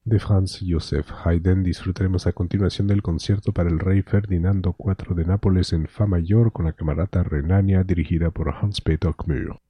De Franz Joseph Haydn disfrutaremos a continuación del concierto para el rey Ferdinando IV de Nápoles en Fa mayor con la camerata Renania dirigida por Hans-Peter Gmür.